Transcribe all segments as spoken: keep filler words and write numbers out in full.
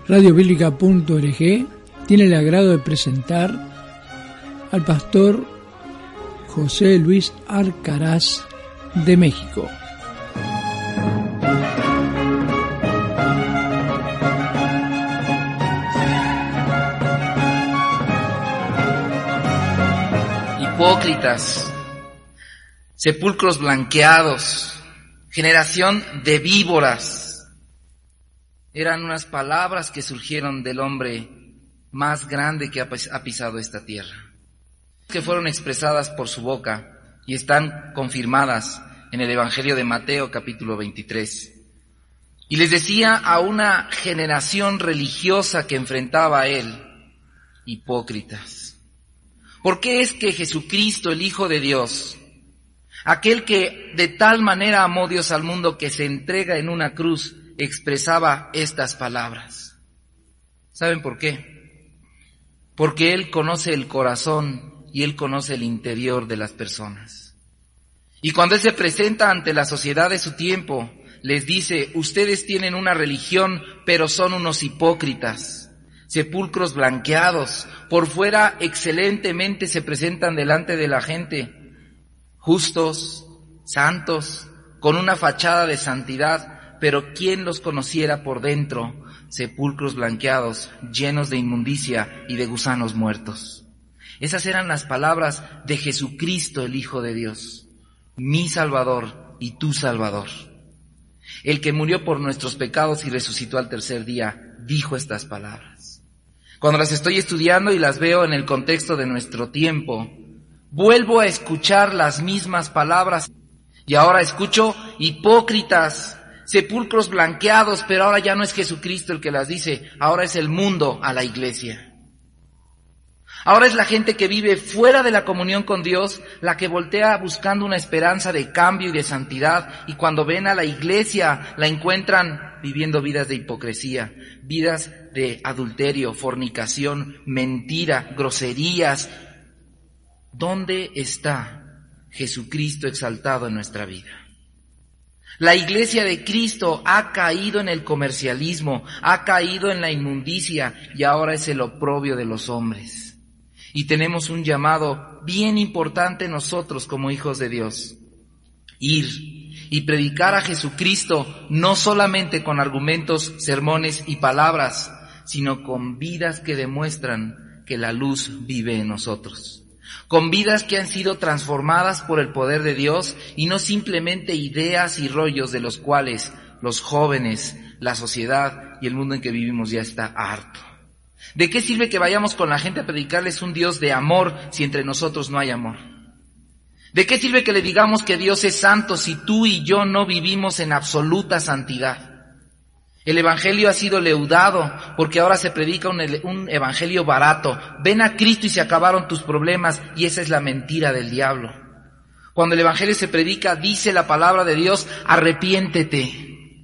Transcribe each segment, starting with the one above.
radio bíblica punto org tiene el agrado de presentar al pastor José Luis Arcaraz de México. Hipócritas, sepulcros blanqueados, generación de víboras. Eran unas palabras que surgieron del hombre más grande que ha pisado esta tierra, que fueron expresadas por su boca y están confirmadas en el Evangelio de Mateo capítulo veintitrés. Y les decía a una generación religiosa que enfrentaba a él: hipócritas. ¿Por qué es que Jesucristo, el Hijo de Dios, aquel que de tal manera amó Dios al mundo que se entrega en una cruz, expresaba estas palabras? ¿Saben por qué? Porque Él conoce el corazón y Él conoce el interior de las personas. Y cuando Él se presenta ante la sociedad de su tiempo, les dice: ustedes tienen una religión, pero son unos hipócritas, sepulcros blanqueados, por fuera excelentemente se presentan delante de la gente, justos, santos, con una fachada de santidad, pero ¿quién los conociera por dentro? Sepulcros blanqueados, llenos de inmundicia y de gusanos muertos. Esas eran las palabras de Jesucristo, el Hijo de Dios, mi Salvador y tu Salvador. El que murió por nuestros pecados y resucitó al tercer día, dijo estas palabras. Cuando las estoy estudiando y las veo en el contexto de nuestro tiempo, vuelvo a escuchar las mismas palabras y ahora escucho hipócritas, sepulcros blanqueados, pero ahora ya no es Jesucristo el que las dice, ahora es el mundo a la iglesia. Ahora es la gente que vive fuera de la comunión con Dios, la que voltea buscando una esperanza de cambio y de santidad, y cuando ven a la iglesia la encuentran viviendo vidas de hipocresía, vidas de adulterio, fornicación, mentira, groserías. ¿Dónde está Jesucristo exaltado en nuestra vida? La iglesia de Cristo ha caído en el comercialismo, ha caído en la inmundicia y ahora es el oprobio de los hombres. Y tenemos un llamado bien importante nosotros como hijos de Dios: ir y predicar a Jesucristo no solamente con argumentos, sermones y palabras, sino con vidas que demuestran que la luz vive en nosotros. Con vidas que han sido transformadas por el poder de Dios y no simplemente ideas y rollos de los cuales los jóvenes, la sociedad y el mundo en que vivimos ya está harto. ¿De qué sirve que vayamos con la gente a predicarles un Dios de amor si entre nosotros no hay amor? ¿De qué sirve que le digamos que Dios es santo si tú y yo no vivimos en absoluta santidad? El evangelio ha sido leudado porque ahora se predica un, un evangelio barato. Ven a Cristo y se acabaron tus problemas, y esa es la mentira del diablo. Cuando el evangelio se predica, dice la palabra de Dios: arrepiéntete.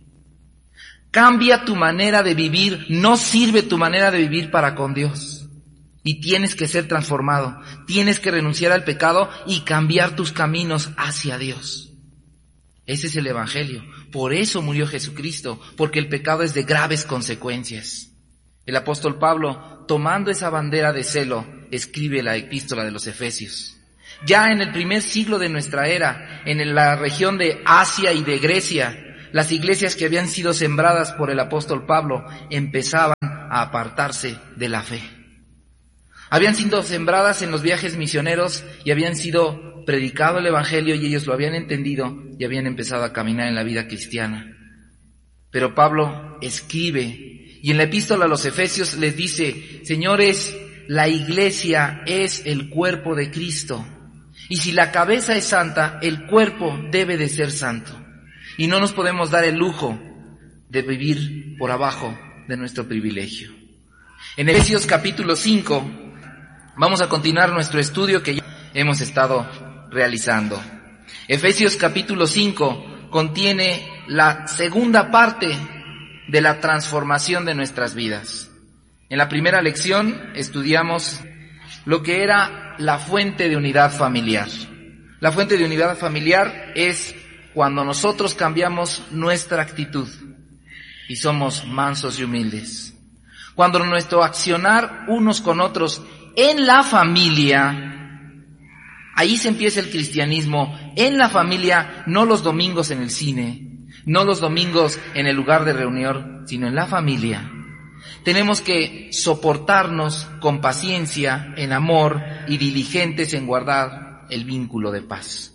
Cambia tu manera de vivir, no sirve tu manera de vivir para con Dios. Y tienes que ser transformado, tienes que renunciar al pecado y cambiar tus caminos hacia Dios. Ese es el evangelio. Por eso murió Jesucristo, porque el pecado es de graves consecuencias. El apóstol Pablo, tomando esa bandera de celo, escribe la epístola de los Efesios. Ya en el primer siglo de nuestra era, en la región de Asia y de Grecia, las iglesias que habían sido sembradas por el apóstol Pablo empezaban a apartarse de la fe. Habían sido sembradas en los viajes misioneros y habían sido predicado el evangelio y ellos lo habían entendido y habían empezado a caminar en la vida cristiana. Pero Pablo escribe y en la epístola a los Efesios les dice: señores, la iglesia es el cuerpo de Cristo, y si la cabeza es santa, el cuerpo debe de ser santo, y no nos podemos dar el lujo de vivir por abajo de nuestro privilegio. En Efesios capítulo cinco vamos a continuar nuestro estudio que ya hemos estado realizando. Efesios capítulo cinco contiene la segunda parte de la transformación de nuestras vidas. En la primera lección estudiamos lo que era la fuente de unidad familiar. La fuente de unidad familiar es cuando nosotros cambiamos nuestra actitud y somos mansos y humildes. Cuando nuestro accionar unos con otros en la familia, ahí se empieza el cristianismo, en la familia, no los domingos en el cine, no los domingos en el lugar de reunión, sino en la familia. Tenemos que soportarnos con paciencia, en amor y diligentes en guardar el vínculo de paz.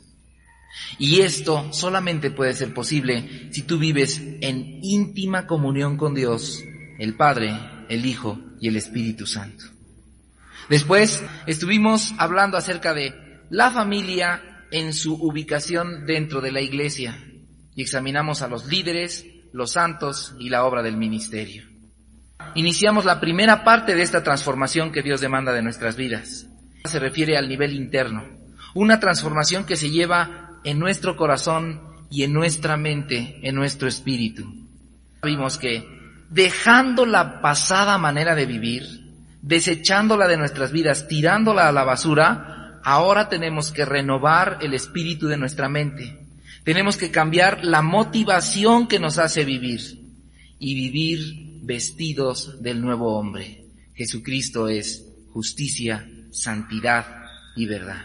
Y esto solamente puede ser posible si tú vives en íntima comunión con Dios, el Padre, el Hijo y el Espíritu Santo. Después estuvimos hablando acerca de la familia en su ubicación dentro de la iglesia y examinamos a los líderes, los santos y la obra del ministerio. Iniciamos la primera parte de esta transformación que Dios demanda de nuestras vidas. Se refiere al nivel interno, una transformación que se lleva en nuestro corazón y en nuestra mente, en nuestro espíritu. Vimos que dejando la pasada manera de vivir, desechándola de nuestras vidas, tirándola a la basura, ahora tenemos que renovar el espíritu de nuestra mente. Tenemos que cambiar la motivación que nos hace vivir y vivir vestidos del nuevo hombre. Jesucristo es justicia, santidad y verdad.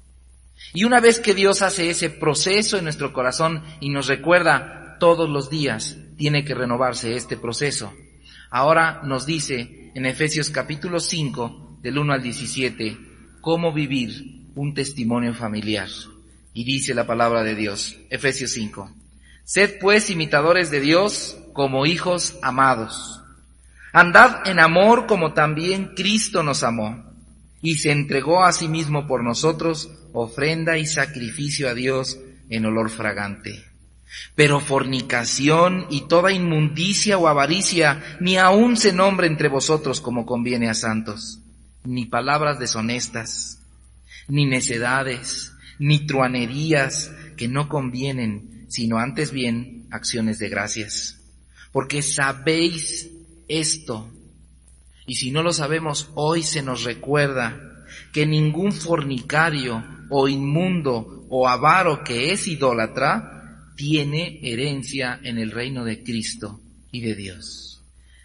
Y una vez que Dios hace ese proceso en nuestro corazón y nos recuerda todos los días, tiene que renovarse este proceso. Ahora nos dice en Efesios capítulo cinco, del uno al diecisiete, cómo vivir un testimonio familiar. Y dice la palabra de Dios, Efesios cinco. Sed pues imitadores de Dios como hijos amados. Andad en amor como también Cristo nos amó, y se entregó a sí mismo por nosotros, ofrenda y sacrificio a Dios en olor fragante. Pero fornicación y toda inmundicia o avaricia ni aun se nombre entre vosotros como conviene a santos, ni palabras deshonestas, ni necedades, ni truanerías que no convienen, sino antes bien acciones de gracias. Porque sabéis esto, y si no lo sabemos, hoy se nos recuerda que ningún fornicario o inmundo o avaro que es idólatra tiene herencia en el reino de Cristo y de Dios.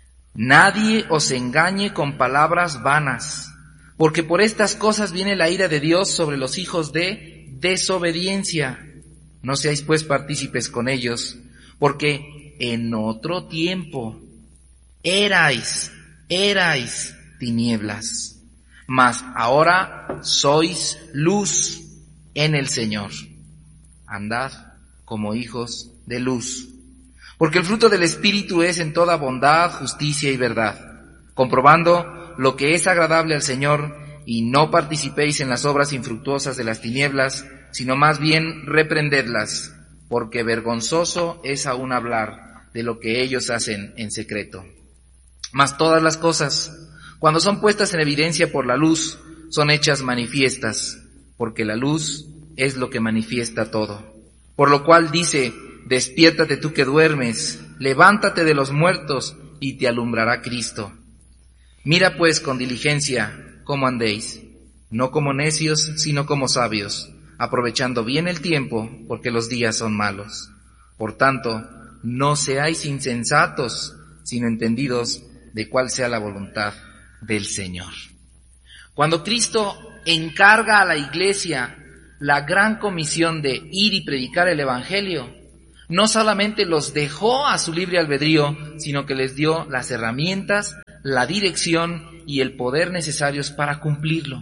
Nadie os engañe con palabras vanas, porque por estas cosas viene la ira de Dios sobre los hijos de desobediencia. No seáis pues partícipes con ellos, porque en otro tiempo erais, erais tinieblas, mas ahora sois luz en el Señor. Andad como hijos de luz. Porque el fruto del Espíritu es en toda bondad, justicia y verdad, comprobando lo que es agradable al Señor, y no participéis en las obras infructuosas de las tinieblas, sino más bien reprendedlas, porque vergonzoso es aún hablar de lo que ellos hacen en secreto. Mas todas las cosas, cuando son puestas en evidencia por la luz, son hechas manifiestas, porque la luz es lo que manifiesta todo. Por lo cual dice, despiértate tú que duermes, levántate de los muertos y te alumbrará Cristo. Mira pues con diligencia cómo andéis, no como necios, sino como sabios, aprovechando bien el tiempo, porque los días son malos. Por tanto, no seáis insensatos, sino entendidos de cuál sea la voluntad del Señor. Cuando Cristo encarga a la iglesia la gran comisión de ir y predicar el Evangelio, no solamente los dejó a su libre albedrío, sino que les dio las herramientas, la dirección y el poder necesarios para cumplirlo.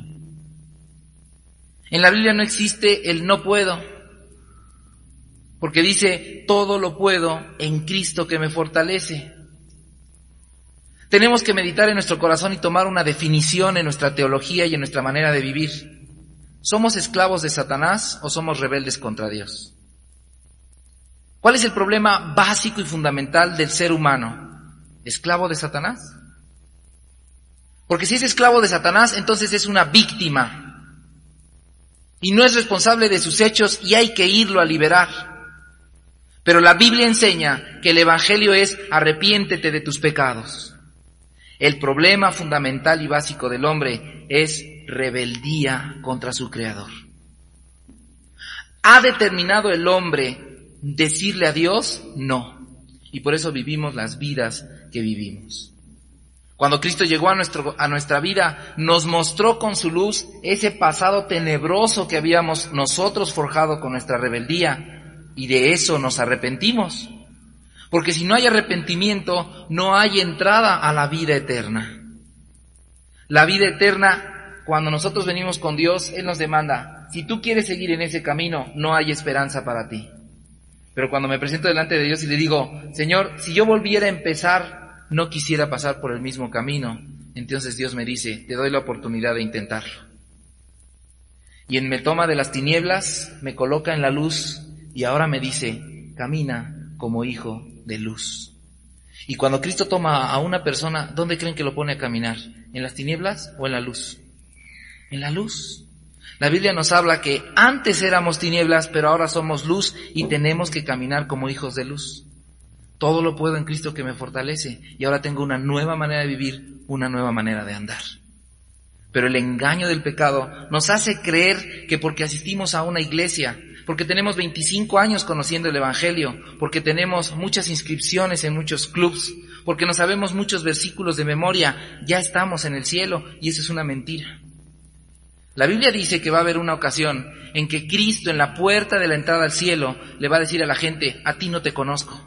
En la Biblia no existe el no puedo, porque dice, todo lo puedo en Cristo que me fortalece. Tenemos que meditar en nuestro corazón y tomar una definición en nuestra teología y en nuestra manera de vivir. ¿Somos esclavos de Satanás o somos rebeldes contra Dios? ¿Cuál es el problema básico y fundamental del ser humano? ¿Esclavo de Satanás? Porque si es esclavo de Satanás, entonces es una víctima y no es responsable de sus hechos y hay que irlo a liberar. Pero la Biblia enseña que el Evangelio es arrepiéntete de tus pecados. El problema fundamental y básico del hombre es rebeldía contra su Creador. ¿Ha determinado el hombre decirle a Dios? No. Y por eso vivimos las vidas que vivimos. Cuando Cristo llegó a, nuestro, a nuestra vida, nos mostró con su luz ese pasado tenebroso que habíamos nosotros forjado con nuestra rebeldía, y de eso nos arrepentimos. Porque si no hay arrepentimiento, no hay entrada a la vida eterna. La vida eterna, cuando nosotros venimos con Dios, Él nos demanda, si tú quieres seguir en ese camino, no hay esperanza para ti. Pero cuando me presento delante de Dios y le digo, Señor, si yo volviera a empezar, no quisiera pasar por el mismo camino, entonces Dios me dice, te doy la oportunidad de intentarlo. Y en me toma de las tinieblas, me coloca en la luz, y ahora me dice, camina como hijo de luz. Y cuando Cristo toma a una persona, ¿dónde creen que lo pone a caminar? ¿En las tinieblas o en la luz? En la luz. La Biblia nos habla que antes éramos tinieblas, pero ahora somos luz y tenemos que caminar como hijos de luz. Todo lo puedo en Cristo que me fortalece, y ahora tengo una nueva manera de vivir, una nueva manera de andar. Pero el engaño del pecado nos hace creer que porque asistimos a una iglesia, porque tenemos veinticinco años conociendo el Evangelio, porque tenemos muchas inscripciones en muchos clubs, porque nos sabemos muchos versículos de memoria, ya estamos en el cielo, y eso es una mentira. La Biblia dice que va a haber una ocasión en que Cristo, en la puerta de la entrada al cielo, le va a decir a la gente, a ti no te conozco.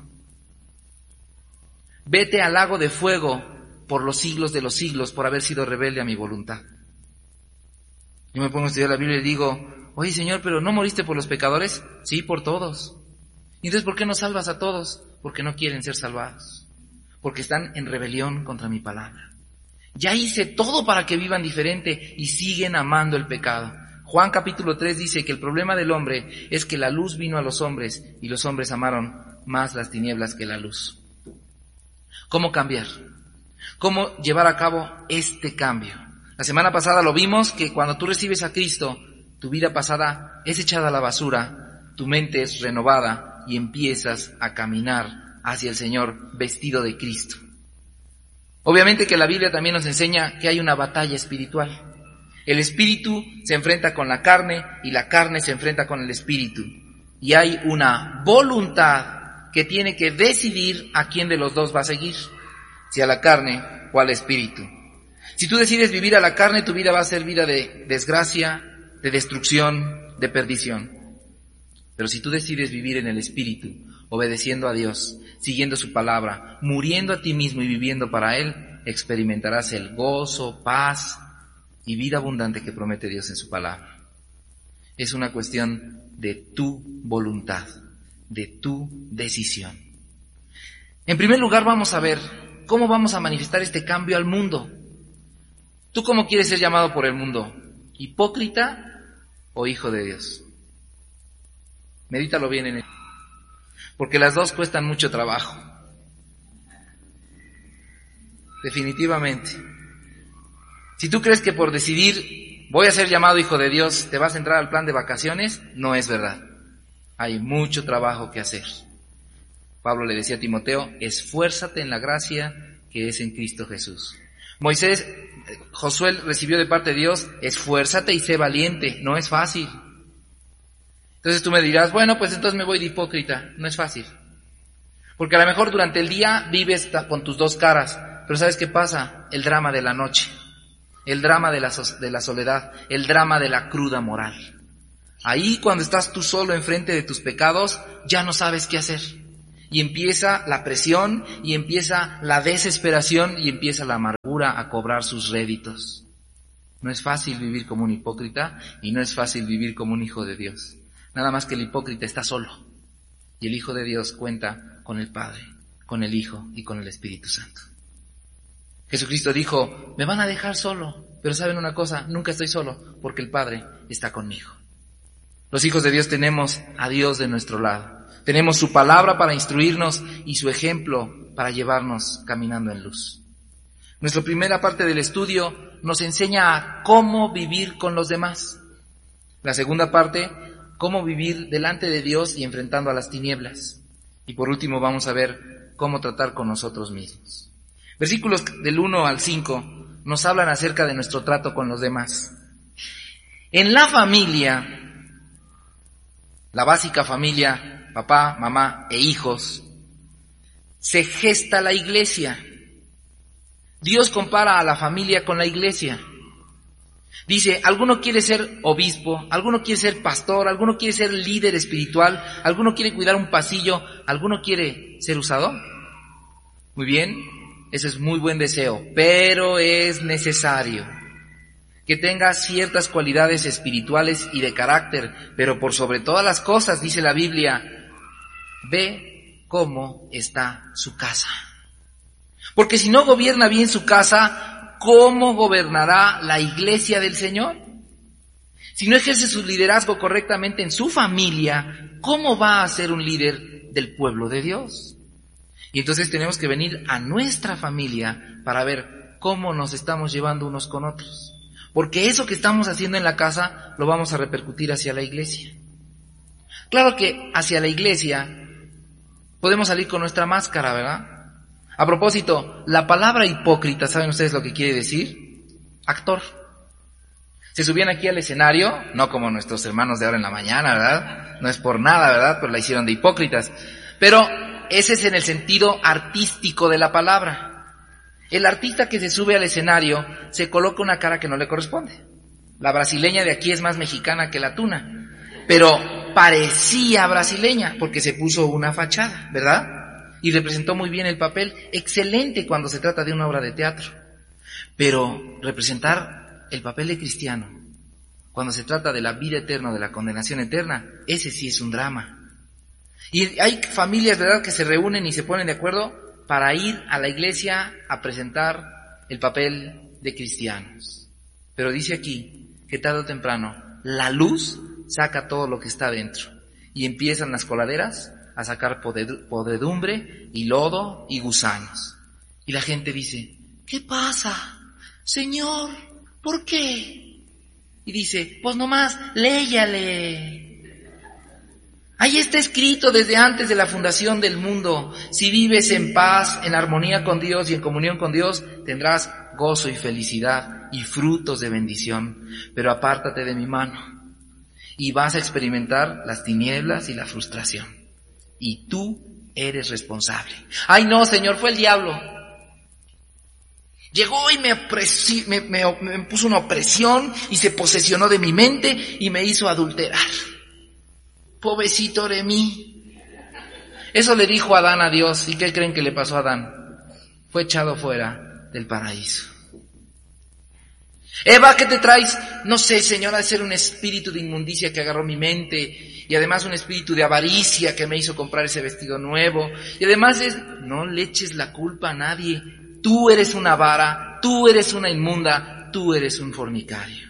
Vete al lago de fuego por los siglos de los siglos, por haber sido rebelde a mi voluntad. Yo me pongo a estudiar la Biblia y digo, oye Señor, pero ¿no moriste por los pecadores? Sí, por todos. ¿Y entonces por qué no salvas a todos? Porque no quieren ser salvados. Porque están en rebelión contra mi palabra. Ya hice todo para que vivan diferente y siguen amando el pecado. Juan capítulo tres dice que el problema del hombre es que la luz vino a los hombres y los hombres amaron más las tinieblas que la luz. ¿Cómo cambiar? ¿Cómo llevar a cabo este cambio? La semana pasada lo vimos que cuando tú recibes a Cristo, tu vida pasada es echada a la basura, tu mente es renovada y empiezas a caminar hacia el Señor vestido de Cristo. Obviamente que la Biblia también nos enseña que hay una batalla espiritual. El espíritu se enfrenta con la carne y la carne se enfrenta con el espíritu. Y hay una voluntad que tiene que decidir a quién de los dos va a seguir, si a la carne o al espíritu. Si tú decides vivir a la carne, tu vida va a ser vida de desgracia, de destrucción, de perdición. Pero si tú decides vivir en el espíritu, obedeciendo a Dios, siguiendo su palabra, muriendo a ti mismo y viviendo para Él, experimentarás el gozo, paz y vida abundante que promete Dios en su palabra. Es una cuestión de tu voluntad, de tu decisión. En primer lugar, vamos a ver cómo vamos a manifestar este cambio al mundo. ¿Tú cómo quieres ser llamado por el mundo? ¿Hipócrita o hijo de Dios? Medítalo bien en él. Porque las dos cuestan mucho trabajo. Definitivamente. Si tú crees que por decidir voy a ser llamado hijo de Dios, te vas a entrar al plan de vacaciones, no es verdad. Hay mucho trabajo que hacer. Pablo le decía a Timoteo, esfuérzate en la gracia que es en Cristo Jesús. Moisés, Josué recibió de parte de Dios, esfuérzate y sé valiente, no es fácil. Entonces tú me dirás, bueno, pues entonces me voy de hipócrita. No es fácil. Porque a lo mejor durante el día vives con tus dos caras, pero ¿sabes qué pasa? El drama de la noche, el drama de la, de la soledad, el drama de la cruda moral. Ahí cuando estás tú solo enfrente de tus pecados, ya no sabes qué hacer. Y empieza la presión, y empieza la desesperación, y empieza la amargura a cobrar sus réditos. No es fácil vivir como un hipócrita, y no es fácil vivir como un hijo de Dios. Nada más que el hipócrita está solo, y el Hijo de Dios cuenta con el Padre, con el Hijo y con el Espíritu Santo. Jesucristo dijo, me van a dejar solo, pero ¿saben una cosa? Nunca estoy solo, porque el Padre está conmigo. Los hijos de Dios tenemos a Dios de nuestro lado. Tenemos su palabra para instruirnos y su ejemplo para llevarnos caminando en luz. Nuestra primera parte del estudio nos enseña a cómo vivir con los demás. La segunda parte, cómo vivir delante de Dios y enfrentando a las tinieblas. Y por último vamos a ver cómo tratar con nosotros mismos. Versículos del uno al cinco nos hablan acerca de nuestro trato con los demás. En la familia, la básica familia, papá, mamá e hijos, se gesta la iglesia. Dios compara a la familia con la iglesia. Dice, alguno quiere ser obispo, alguno quiere ser pastor, alguno quiere ser líder espiritual, alguno quiere cuidar un pasillo, alguno quiere ser usado. Muy bien, ese es muy buen deseo, pero es necesario que tenga ciertas cualidades espirituales y de carácter, pero por sobre todas las cosas, dice la Biblia, ve cómo está su casa. Porque si no gobierna bien su casa, ¿cómo gobernará la iglesia del Señor? Si no ejerce su liderazgo correctamente en su familia, ¿cómo va a ser un líder del pueblo de Dios? Y entonces tenemos que venir a nuestra familia para ver cómo nos estamos llevando unos con otros. Porque eso que estamos haciendo en la casa lo vamos a repercutir hacia la iglesia. Claro que hacia la iglesia podemos salir con nuestra máscara, ¿verdad? A propósito, la palabra hipócrita, ¿saben ustedes lo que quiere decir? Actor. Se subían aquí al escenario, no como nuestros hermanos de ahora en la mañana, ¿verdad? No es por nada, ¿verdad? Pero la hicieron de hipócritas. Pero ese es en el sentido artístico de la palabra. El artista que se sube al escenario se coloca una cara que no le corresponde. La brasileña de aquí es más mexicana que la tuna, pero parecía brasileña porque se puso una fachada, ¿verdad? Y representó muy bien el papel, excelente cuando se trata de una obra de teatro. Pero representar el papel de cristiano, cuando se trata de la vida eterna, de la condenación eterna, ese sí es un drama. Y hay familias, ¿verdad?, que se reúnen y se ponen de acuerdo para ir a la iglesia a presentar el papel de cristianos. Pero dice aquí que tarde o temprano la luz saca todo lo que está dentro y empiezan las coladeras a sacar podredumbre y lodo y gusanos. Y la gente dice, ¿qué pasa? Señor, ¿por qué? Y dice, pues nomás, léyale. Ahí está escrito desde antes de la fundación del mundo. Si vives en paz, en armonía con Dios y en comunión con Dios, tendrás gozo y felicidad y frutos de bendición. Pero apártate de mi mano y vas a experimentar las tinieblas y la frustración. Y tú eres responsable. Ay no, Señor, fue el diablo. Llegó y me, opresi- me, me, me puso una opresión y se posesionó de mi mente y me hizo adulterar. Pobrecito de mí. Eso le dijo Adán a Dios. ¿Y qué creen que le pasó a Adán? Fue echado fuera del paraíso. Eva, ¿qué te traes? No sé, Señor, ha de ser un espíritu de inmundicia que agarró mi mente y además un espíritu de avaricia que me hizo comprar ese vestido nuevo. Y además es, no le eches la culpa a nadie. Tú eres una vara, tú eres una inmunda, tú eres un fornicario.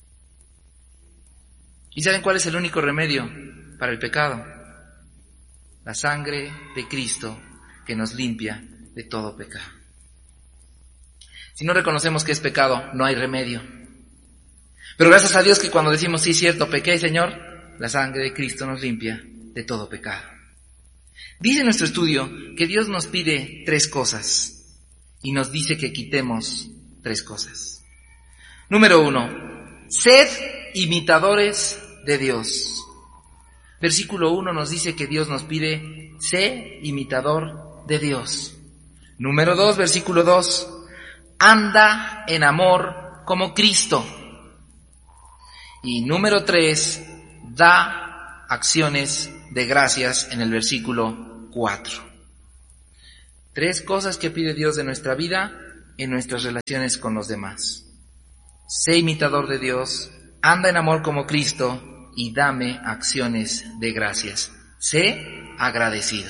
¿Y saben cuál es el único remedio para el pecado? La sangre de Cristo que nos limpia de todo pecado. Si no reconocemos que es pecado, no hay remedio. Pero gracias a Dios que cuando decimos, sí, cierto, pequé, Señor, la sangre de Cristo nos limpia de todo pecado. Dice nuestro estudio que Dios nos pide tres cosas y nos dice que quitemos tres cosas. Número uno, sed imitadores de Dios. Versículo uno nos dice que Dios nos pide, sé imitador de Dios. Número dos, versículo dos, anda en amor como Cristo. Y número tres, da acciones de gracias en el versículo cuatro. Tres cosas que pide Dios de nuestra vida en nuestras relaciones con los demás. Sé imitador de Dios, anda en amor como Cristo y dame acciones de gracias. Sé agradecido.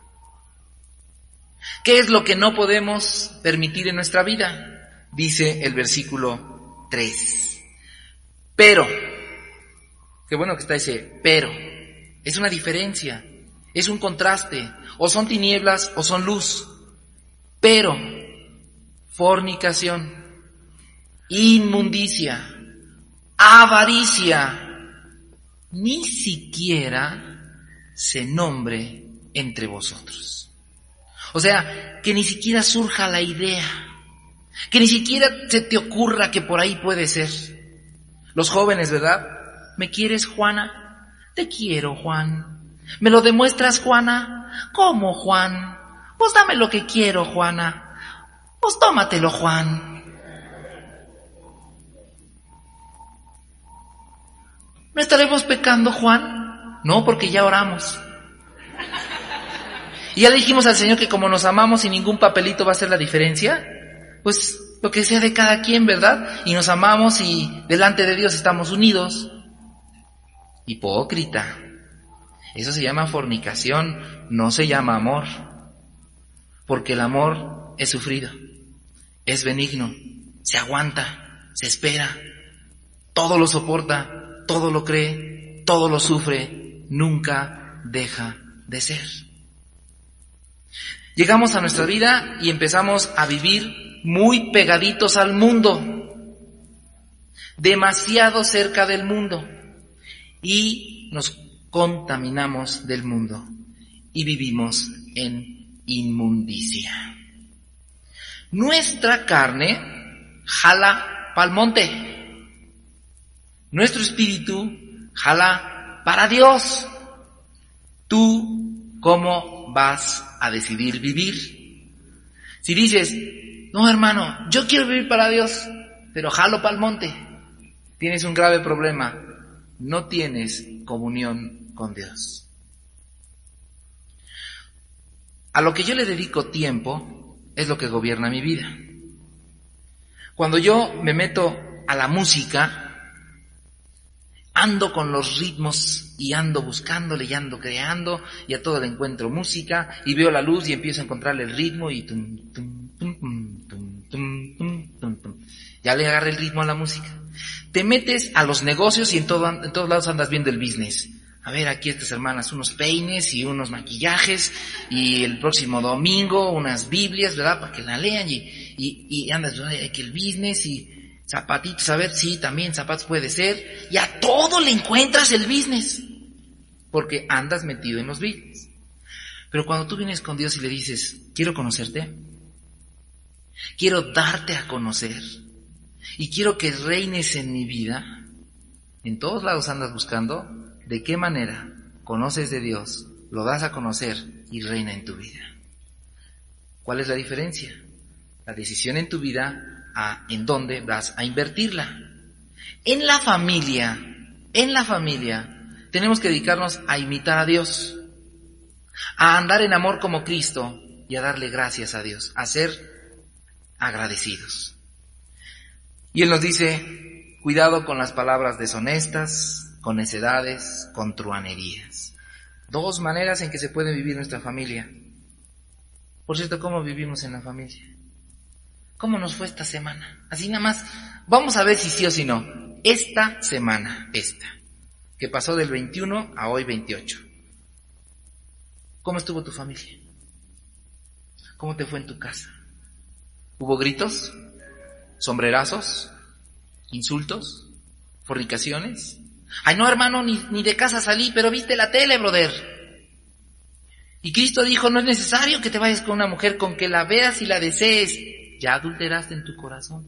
¿Qué es lo que no podemos permitir en nuestra vida? Dice el versículo tres. Pero, qué bueno que está ese pero, es una diferencia, es un contraste, o son tinieblas o son luz. Pero, fornicación, inmundicia, avaricia, ni siquiera se nombre entre vosotros. O sea, que ni siquiera surja la idea, que ni siquiera se te ocurra que por ahí puede ser. Los jóvenes, ¿verdad? ¿Me quieres, Juana? Te quiero, Juan. ¿Me lo demuestras, Juana? ¿Cómo, Juan? Pues dame lo que quiero, Juana. Pues tómatelo, Juan. ¿No estaremos pecando, Juan? No, porque ya oramos. Y ya le dijimos al Señor que como nos amamos y ningún papelito va a hacer la diferencia, pues lo que sea de cada quien, ¿verdad? Y nos amamos y delante de Dios estamos unidos. Hipócrita. Eso se llama fornicación, no se llama amor. Porque el amor es sufrido, es benigno, se aguanta, se espera, todo lo soporta, todo lo cree, todo lo sufre, nunca deja de ser. Llegamos a nuestra vida y empezamos a vivir muy pegaditos al mundo, demasiado cerca del mundo, y nos contaminamos del mundo y vivimos en inmundicia. Nuestra carne jala pa'l monte, nuestro espíritu jala para Dios. ¿Tú cómo vas a decidir vivir? Si dices, no hermano, yo quiero vivir para Dios, pero jalo pa'l monte, tienes un grave problema, no tienes comunión con Dios. A lo que yo le dedico tiempo es lo que gobierna mi vida. Cuando yo me meto a la música, ando con los ritmos y ando buscándole y ando creando y a todo le encuentro música y veo la luz y empiezo a encontrarle el ritmo y tum, tum, tum, tum, tum, tum, tum, tum, tum. Ya le agarré el ritmo a la música. Te metes a los negocios y en, todo, en todos lados andas viendo el business. A ver, aquí estas hermanas, unos peines y unos maquillajes, y el próximo domingo unas Biblias, ¿verdad? Para que la lean, y, y, y andas, aquí el business, y zapatitos, a ver, sí, también zapatos puede ser, y a todo le encuentras el business, porque andas metido en los business. Pero cuando tú vienes con Dios y le dices, quiero conocerte, quiero darte a conocer, y quiero que reines en mi vida, en todos lados andas buscando de qué manera conoces de Dios, lo das a conocer y reina en tu vida. ¿Cuál es la diferencia? La decisión en tu vida a en dónde vas a invertirla. En la familia, en la familia, tenemos que dedicarnos a imitar a Dios, a andar en amor como Cristo y a darle gracias a Dios, a ser agradecidos. Y Él nos dice, cuidado con las palabras deshonestas, con necedades, con truhanerías. Dos maneras en que se puede vivir nuestra familia. Por cierto, ¿cómo vivimos en la familia? ¿Cómo nos fue esta semana? Así nada más, vamos a ver si sí o si no. Esta semana, esta, que pasó del veintiuno a hoy veintiocho. ¿Cómo estuvo tu familia? ¿Cómo te fue en tu casa? ¿Hubo gritos? ¿Sombrerazos? ¿Insultos? ¿Fornicaciones? Ay, no, hermano, ni, ni de casa salí, pero viste la tele, brother. Y Cristo dijo, no es necesario que te vayas con una mujer, con que la veas y la desees. Ya adulteraste en tu corazón.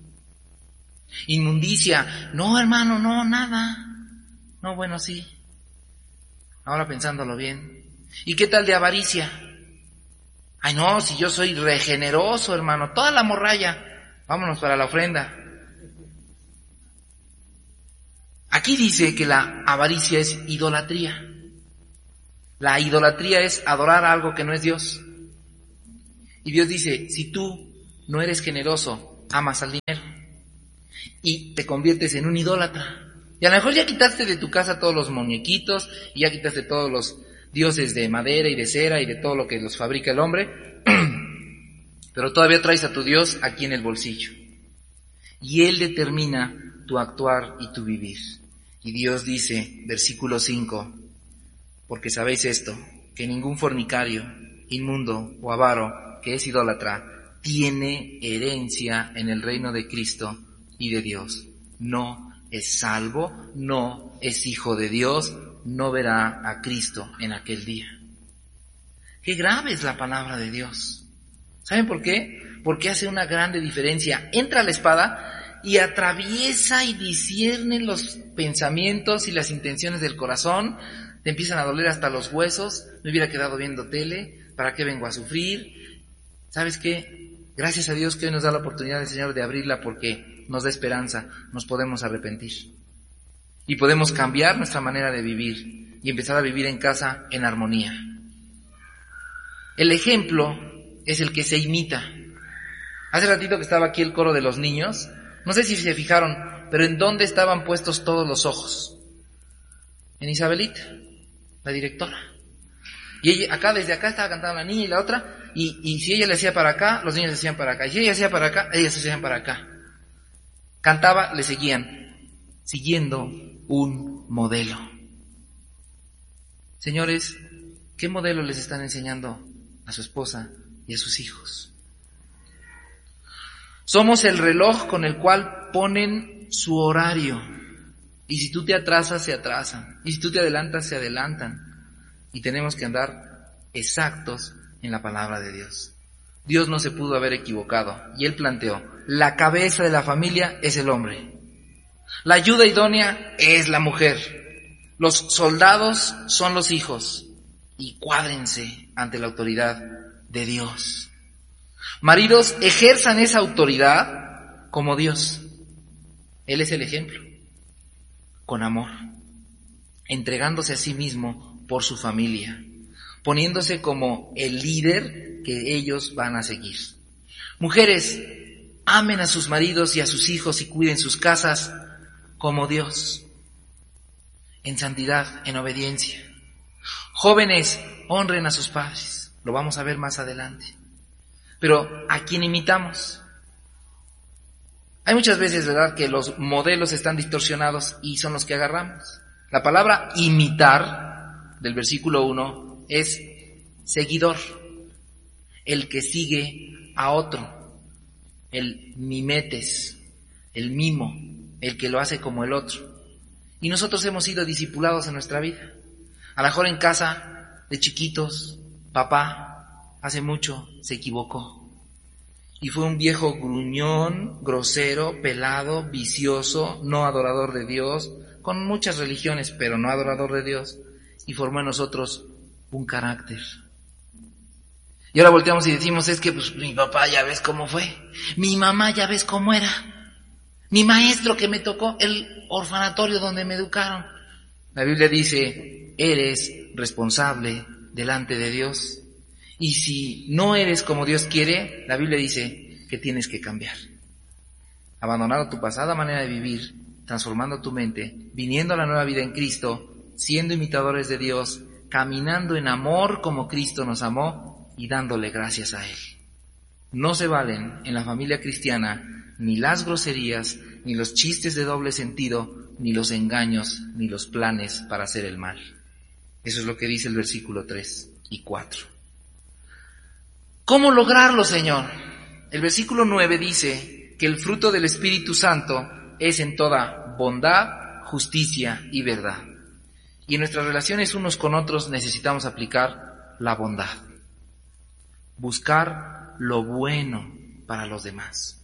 Inmundicia. No, hermano, no, nada. No, bueno, sí. Ahora pensándolo bien. ¿Y qué tal de avaricia? Ay, no, si yo soy regeneroso, hermano, toda la morralla. Vámonos para la ofrenda. Aquí dice que la avaricia es idolatría. La idolatría es adorar algo que no es Dios. Y Dios dice, si tú no eres generoso, amas al dinero y te conviertes en un idólatra. Y a lo mejor ya quitaste de tu casa todos los muñequitos y ya quitaste todos los dioses de madera y de cera y de todo lo que los fabrica el hombre, pero todavía traes a tu Dios aquí en el bolsillo. Y Él determina tu actuar y tu vivir. Y Dios dice, versículo cinco, porque sabéis esto, que ningún fornicario, inmundo o avaro, que es idólatra, tiene herencia en el reino de Cristo y de Dios. No es salvo, no es hijo de Dios, no verá a Cristo en aquel día. Qué grave es la palabra de Dios. ¿Saben por qué? Porque hace una grande diferencia. Entra la espada y atraviesa y discierne los pensamientos y las intenciones del corazón. Te empiezan a doler hasta los huesos. Me hubiera quedado viendo tele. ¿Para qué vengo a sufrir? ¿Sabes qué? Gracias a Dios que hoy nos da la oportunidad del Señor de abrirla porque nos da esperanza, nos podemos arrepentir. Y podemos cambiar nuestra manera de vivir y empezar a vivir en casa en armonía. El ejemplo es el que se imita. Hace ratito que estaba aquí el coro de los niños, no sé si se fijaron, pero ¿en dónde estaban puestos todos los ojos? En Isabelita, la directora. Y ella, acá, desde acá estaba cantando la niña y la otra, y, y si ella le hacía para acá, los niños le hacían para acá. Y si ella hacía para acá, ellas se hacían para acá. Cantaba, le seguían, siguiendo un modelo. Señores, ¿qué modelo les están enseñando a su esposa y a sus hijos? Somos el reloj con el cual ponen su horario. Y si tú te atrasas, se atrasan. Y si tú te adelantas, se adelantan. Y tenemos que andar exactos en la palabra de Dios. Dios no se pudo haber equivocado. Y Él planteó, la cabeza de la familia es el hombre. La ayuda idónea es la mujer. Los soldados son los hijos. Y cuádrense ante la autoridad de Dios. Maridos, ejerzan esa autoridad como Dios. Él es el ejemplo. Con amor. Entregándose a sí mismo por su familia. Poniéndose como el líder que ellos van a seguir. Mujeres, amen a sus maridos y a sus hijos y cuiden sus casas como Dios. En santidad, en obediencia. Jóvenes, honren a sus padres. Lo vamos a ver más adelante. Pero, ¿a quién imitamos? Hay muchas veces, ¿verdad?, que los modelos están distorsionados y son los que agarramos. La palabra imitar, del versículo uno, es seguidor. El que sigue a otro. El mimetes, el mimo, el que lo hace como el otro. Y nosotros hemos sido discipulados en nuestra vida. A lo mejor en casa, de chiquitos, papá, hace mucho se equivocó. Y fue un viejo gruñón, grosero, pelado, vicioso, no adorador de Dios, con muchas religiones, pero no adorador de Dios. Y formó en nosotros un carácter. Y ahora volteamos y decimos, es que pues mi papá ya ves cómo fue. Mi mamá ya ves cómo era. Mi maestro que me tocó, el orfanatorio donde me educaron. La Biblia dice, eres responsable delante de Dios. Y si no eres como Dios quiere, la Biblia dice que tienes que cambiar. Abandonando tu pasada manera de vivir, transformando tu mente, viniendo a la nueva vida en Cristo, siendo imitadores de Dios, caminando en amor como Cristo nos amó y dándole gracias a Él. No se valen en la familia cristiana ni las groserías, ni los chistes de doble sentido, ni los engaños, ni los planes para hacer el mal. Eso es lo que dice el versículo tres y cuatro. ¿Cómo lograrlo, Señor? El versículo nueve dice que el fruto del Espíritu Santo es en toda bondad, justicia y verdad. Y en nuestras relaciones unos con otros necesitamos aplicar la bondad. Buscar lo bueno para los demás.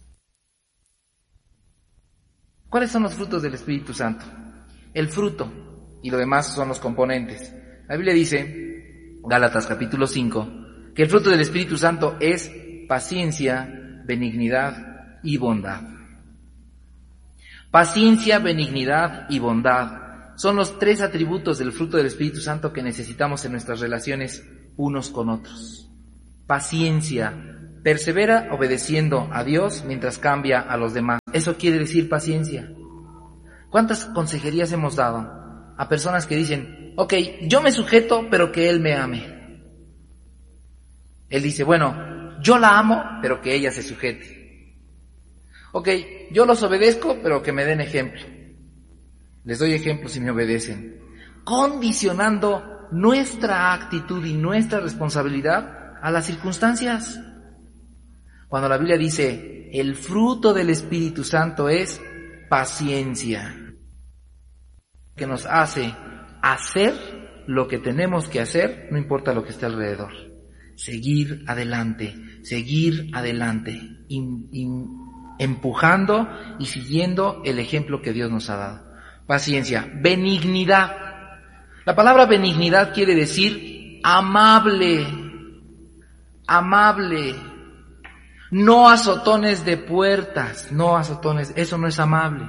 ¿Cuáles son los frutos del Espíritu Santo? El fruto y lo demás son los componentes. La Biblia dice, Gálatas capítulo cinco, que el fruto del Espíritu Santo es paciencia, benignidad y bondad. Paciencia, benignidad y bondad son los tres atributos del fruto del Espíritu Santo que necesitamos en nuestras relaciones unos con otros. Paciencia, persevera obedeciendo a Dios mientras cambia a los demás. Eso quiere decir paciencia. ¿Cuántas consejerías hemos dado a personas que dicen, ok, yo me sujeto, pero que Él me ame? Él dice, bueno, yo la amo, pero que ella se sujete. Ok, yo los obedezco, pero que me den ejemplo. Les doy ejemplos y me obedecen. Condicionando nuestra actitud y nuestra responsabilidad a las circunstancias. Cuando la Biblia dice, el fruto del Espíritu Santo es paciencia, que nos hace hacer lo que tenemos que hacer, no importa lo que esté alrededor. Seguir adelante, seguir adelante, in, in, empujando y siguiendo el ejemplo que Dios nos ha dado. Paciencia, benignidad. La palabra benignidad quiere decir amable, amable. No azotones de puertas, no azotones, eso no es amable.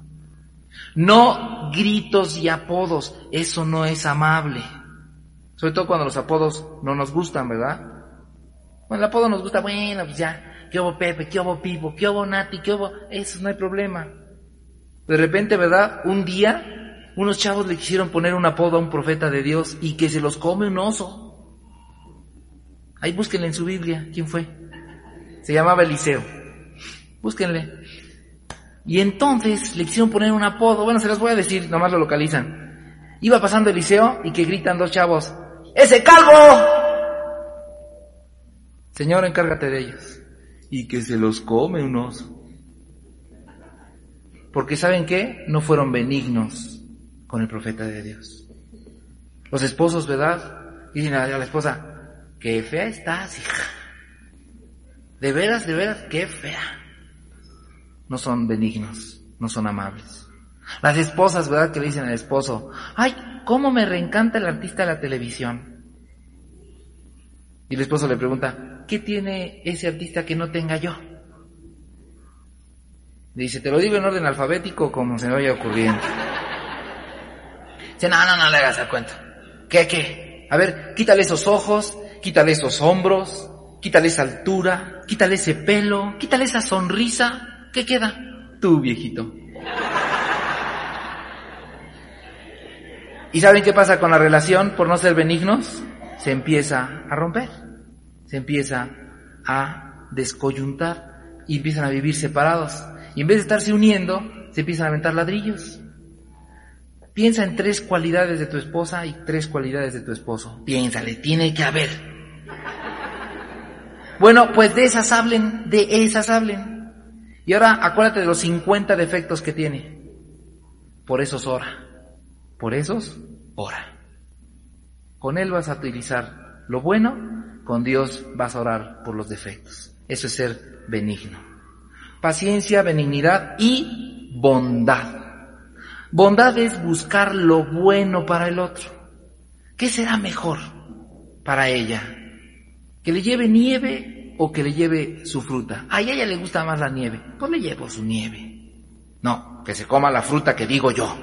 No gritos y apodos, eso no es amable. Sobre todo cuando los apodos no nos gustan, ¿verdad? Bueno, el apodo nos gusta, bueno, pues ya, ¿qué hubo Pepe? ¿Qué hubo Pipo? ¿Qué hubo Nati? ¿Qué hubo? Eso no hay problema. De repente, ¿verdad? Un día, unos chavos le quisieron poner un apodo a un profeta de Dios y que se los come un oso. Ahí búsquenle en su Biblia, ¿quién fue? Se llamaba Eliseo. Búsquenle. Y entonces le quisieron poner un apodo. Bueno, se los voy a decir, nomás lo localizan. Iba pasando Eliseo y que gritan dos chavos: ¡ese calvo! Señor, encárgate de ellos. Y que se los come un oso. Porque ¿saben qué? No fueron benignos con el profeta de Dios. Los esposos, ¿verdad? Dicen a la esposa: qué fea estás, hija. De veras, de veras, qué fea. No son benignos, no son amables. Las esposas, ¿verdad? Que le dicen al esposo: ay, cómo me reencanta el artista de la televisión. Y el esposo le pregunta: ¿qué tiene ese artista que no tenga yo? Le dice: te lo digo en orden alfabético como se me vaya ocurriendo. Dice: no, no, no le hagas a cuento. ¿Qué, qué? A ver, quítale esos ojos, quítale esos hombros, quítale esa altura, quítale ese pelo, quítale esa sonrisa. ¿Qué queda? Tú, viejito. ¿Y saben qué pasa con la relación por no ser benignos? Se empieza a romper, se empieza a descoyuntar y empiezan a vivir separados. Y en vez de estarse uniendo, se empiezan a aventar ladrillos. Piensa en tres cualidades de tu esposa y tres cualidades de tu esposo. Piénsale, tiene que haber. Bueno, pues de esas hablen, de esas hablen. Y ahora acuérdate de los cincuenta defectos que tiene. Por esos ora. Por esos ora. Con él vas a utilizar lo bueno, con Dios vas a orar por los defectos. Eso es ser benigno. Paciencia, benignidad y bondad. Bondad es buscar lo bueno para el otro. ¿Qué será mejor para ella? ¿Que le lleve nieve o que le lleve su fruta? A ella le gusta más la nieve, pues le llevo su nieve. No, que se coma la fruta que digo yo.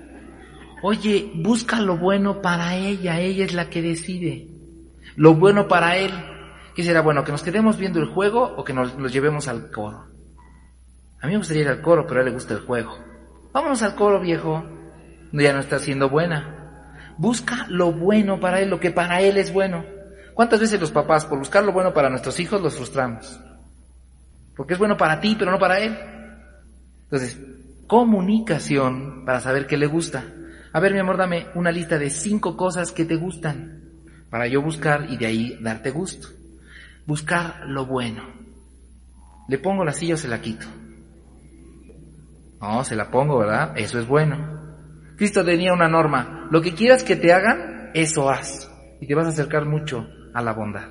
Oye, busca lo bueno para ella, ella es la que decide. Lo bueno para él. ¿Qué será bueno? ¿Que nos quedemos viendo el juego o que nos los llevemos al coro? A mí me gustaría ir al coro, pero a él le gusta el juego. Vámonos al coro, viejo. Ya no está siendo buena. Busca lo bueno para él, lo que para él es bueno. ¿Cuántas veces los papás, por buscar lo bueno para nuestros hijos, los frustramos? Porque es bueno para ti, pero no para él. Entonces, comunicación para saber qué le gusta. A ver, mi amor, dame una lista de cinco cosas que te gustan para yo buscar y de ahí darte gusto. Buscar lo bueno. ¿Le pongo la silla o se la quito? No, se la pongo, ¿verdad? Eso es bueno. Cristo tenía una norma: lo que quieras que te hagan, eso haz. Y te vas a acercar mucho a la bondad.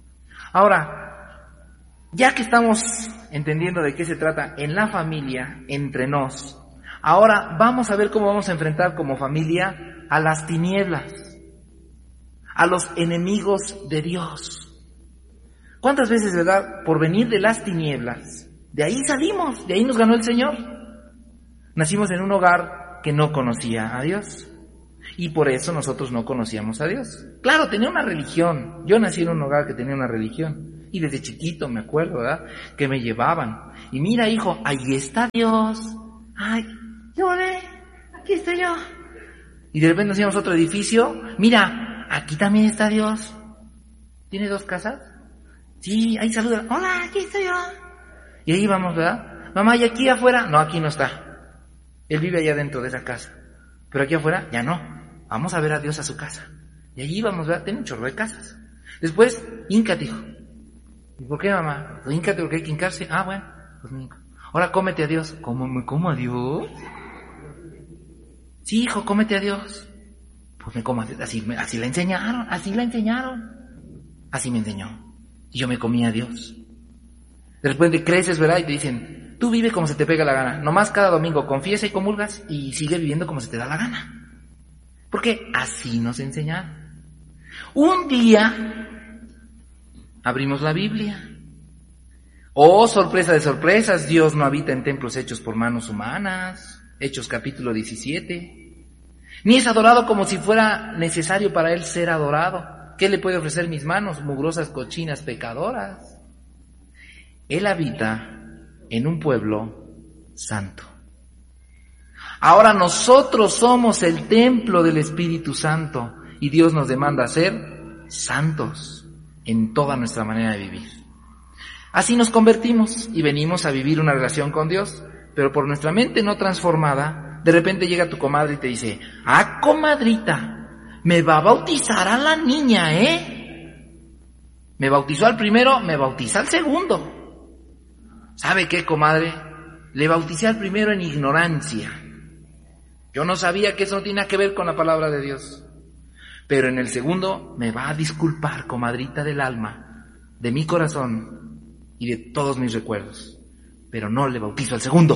Ahora, ya que estamos entendiendo de qué se trata en la familia, entre nos, ahora vamos a ver cómo vamos a enfrentar como familia a las tinieblas, a los enemigos de Dios. ¿Cuántas veces, verdad, por venir de las tinieblas, de ahí salimos, de ahí nos ganó el Señor? Nacimos en un hogar que no conocía a Dios. Y por eso nosotros no conocíamos a Dios. Claro, tenía una religión. Yo nací en un hogar que tenía una religión. Y desde chiquito me acuerdo, ¿verdad?, que me llevaban. Y mira, hijo, ahí está Dios. Ay, lloré, aquí estoy yo. Y de repente hacíamos otro edificio. Mira, aquí también está Dios. ¿Tiene dos casas? Sí, ahí saluda. Hola, aquí estoy yo. Y ahí vamos, ¿verdad? Mamá, ¿y aquí afuera? No, aquí no está. Él vive allá dentro de esa casa. Pero aquí afuera, ya no. Vamos a ver a Dios a su casa. Y allí vamos, ¿verdad? Tiene un chorro de casas. Después, híncate, hijo. ¿Y por qué, mamá? Pues híncate porque hay que hincarse. Ah, bueno, pues me hinco. Ahora cómete a Dios. ¿Cómo me como a Dios? Sí, hijo, cómete a Dios. Pues me como a Dios. Así, así la enseñaron, así la enseñaron. Así me enseñó. Y yo me comí a Dios. De repente creces, ¿verdad? Y te dicen: tú vive como se te pega la gana. Nomás cada domingo confiesa y comulgas y sigue viviendo como se te da la gana. Porque así nos enseñaron. Un día abrimos la Biblia. Oh, sorpresa de sorpresas, Dios no habita en templos hechos por manos humanas. Hechos capítulo diecisiete. Ni es adorado como si fuera necesario para Él ser adorado. ¿Qué le puede ofrecer mis manos, mugrosas, cochinas, pecadoras? Él habita en un pueblo santo. Ahora nosotros somos el templo del Espíritu Santo y Dios nos demanda ser santos en toda nuestra manera de vivir. Así nos convertimos y venimos a vivir una relación con Dios, pero por nuestra mente no transformada, de repente llega tu comadre y te dice, ah, comadrita, me va a bautizar a la niña, ¿eh? Me bautizó al primero, me bautiza al segundo. ¿Sabe qué, comadre? Le bauticé al primero en ignorancia. Yo no sabía que eso no tiene nada que ver con la palabra de Dios. Pero en el segundo me va a disculpar, comadrita del alma, de mi corazón y de todos mis recuerdos. Pero no le bautizo al segundo.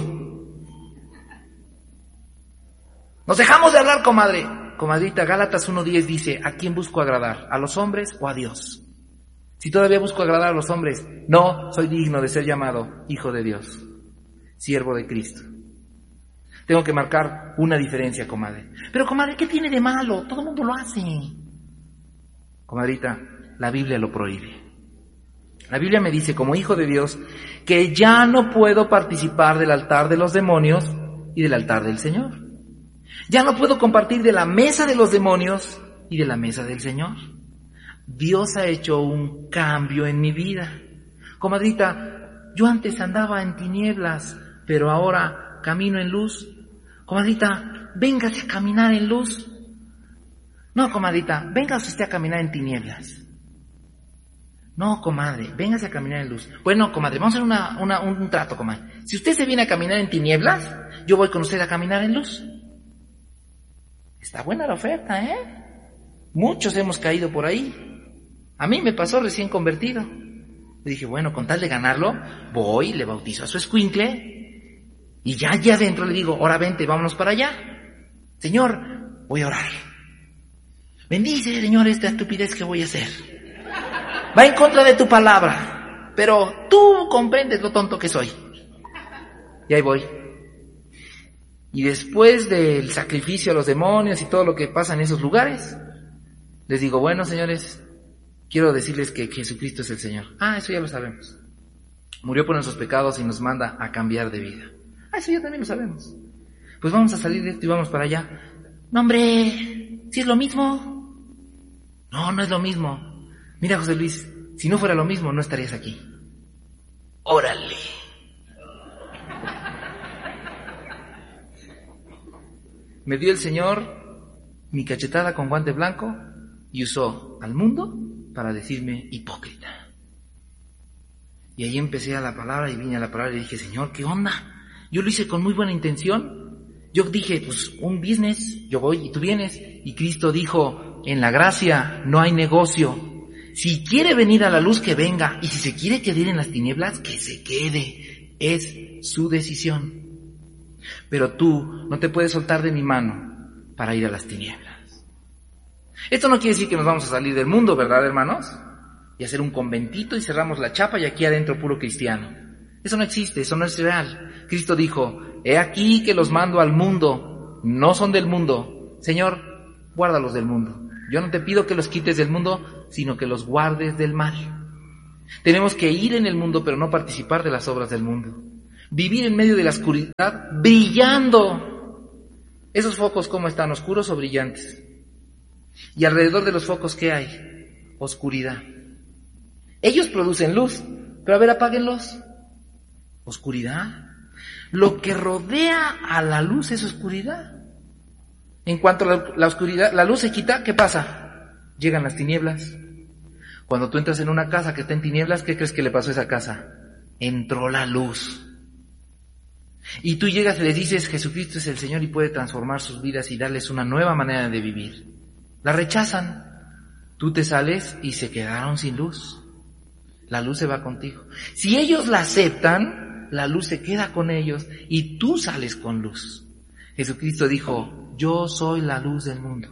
Nos dejamos de hablar, comadre. Comadrita, Gálatas uno diez dice, ¿a quién busco agradar? ¿A los hombres o a Dios? Si todavía busco agradar a los hombres, no soy digno de ser llamado hijo de Dios, siervo de Cristo. Tengo que marcar una diferencia, comadre. Pero, comadre, ¿qué tiene de malo? Todo el mundo lo hace. Comadrita, la Biblia lo prohíbe. La Biblia me dice, como hijo de Dios, que ya no puedo participar del altar de los demonios y del altar del Señor. Ya no puedo compartir de la mesa de los demonios y de la mesa del Señor. Dios ha hecho un cambio en mi vida. Comadrita, yo antes andaba en tinieblas, pero ahora camino en luz. Comadrita, véngase a caminar en luz. No, comadrita, véngase usted a caminar en tinieblas. No, comadre, véngase a caminar en luz. Bueno, comadre, vamos a hacer una, una, un trato, comadre. Si usted se viene a caminar en tinieblas, yo voy con usted a caminar en luz. Está buena la oferta, ¿eh? Muchos hemos caído por ahí. A mí me pasó recién convertido. Le dije, bueno, con tal de ganarlo, voy, le bautizo a su escuincle. Y ya allá adentro le digo, ahora vente, vámonos para allá. Señor, voy a orar. Bendice, Señor, esta estupidez que voy a hacer. Va en contra de tu palabra, pero tú comprendes lo tonto que soy. Y ahí voy. Y después del sacrificio a los demonios y todo lo que pasa en esos lugares, les digo, bueno, señores, quiero decirles que Jesucristo es el Señor. Ah, eso ya lo sabemos. Murió por nuestros pecados y nos manda a cambiar de vida. Ah, eso ya también lo sabemos. Pues vamos a salir de esto y vamos para allá. No, hombre, ¿sí es lo mismo? No, no es lo mismo. Mira, José Luis, si no fuera lo mismo, no estarías aquí. ¡Órale! Me dio el Señor mi cachetada con guante blanco y usó al mundo para decirme hipócrita. Y ahí empecé a la palabra y vine a la palabra y dije, Señor, ¿qué onda? Yo lo hice con muy buena intención. Yo dije, pues un business, yo voy y tú vienes. Y Cristo dijo, en la gracia no hay negocio. Si quiere venir a la luz, que venga. Y si se quiere quedar en las tinieblas, que se quede. Es su decisión. Pero tú no te puedes soltar de mi mano para ir a las tinieblas. Esto no quiere decir que nos vamos a salir del mundo, ¿verdad, hermanos? Y hacer un conventito y cerramos la chapa y aquí adentro puro cristiano. Eso no existe, eso no es real. Cristo dijo, he aquí que los mando al mundo, no son del mundo. Señor, guárdalos del mundo. Yo no te pido que los quites del mundo, sino que los guardes del mal. Tenemos que ir en el mundo, pero no participar de las obras del mundo. Vivir en medio de la oscuridad, brillando. ¿Esos focos cómo están, oscuros o brillantes? Y alrededor de los focos, ¿qué hay? Oscuridad. Ellos producen luz, pero a ver, apáguenlos. Oscuridad. Lo que rodea a la luz es oscuridad. En cuanto la, la oscuridad, la luz se quita, ¿qué pasa? Llegan las tinieblas. Cuando tú entras en una casa que está en tinieblas, ¿qué crees que le pasó a esa casa? Entró la luz. Y tú llegas y les dices, Jesucristo es el Señor y puede transformar sus vidas y darles una nueva manera de vivir. La rechazan. Tú te sales y se quedaron sin luz. La luz se va contigo. Si ellos la aceptan, la luz se queda con ellos y tú sales con luz. Jesucristo dijo, yo soy la luz del mundo.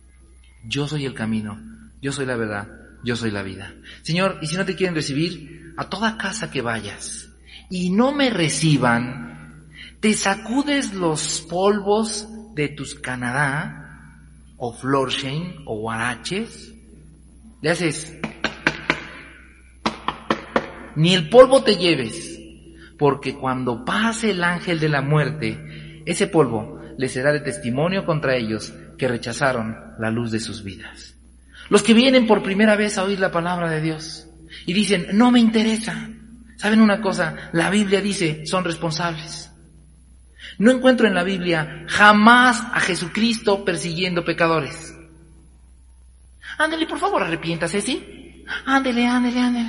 Yo soy el camino. Yo soy la verdad. Yo soy la vida. Señor, y si no te quieren recibir, a toda casa que vayas y no me reciban, te sacudes los polvos de tus Canadá o Florsheim o Huaraches, le haces, ni el polvo te lleves, porque cuando pase el ángel de la muerte, ese polvo les será de testimonio contra ellos que rechazaron la luz de sus vidas. Los que vienen por primera vez a oír la palabra de Dios y dicen, no me interesa. ¿Saben una cosa? La Biblia dice, son responsables. No encuentro en la Biblia jamás a Jesucristo persiguiendo pecadores. Ándele, por favor, arrepiéntase, ¿sí? Ándele, ándele, ándele.